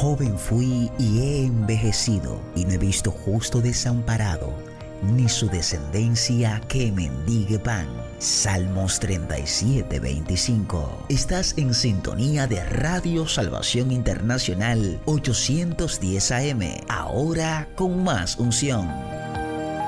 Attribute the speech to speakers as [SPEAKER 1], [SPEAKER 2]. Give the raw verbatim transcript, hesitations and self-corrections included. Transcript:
[SPEAKER 1] Joven fui y he envejecido, y no he visto justo desamparado, ni su descendencia que mendigue pan. Salmos treinta y siete, veinticinco. Estás en sintonía de Radio Salvación Internacional ochocientos diez A M, ahora con más unción.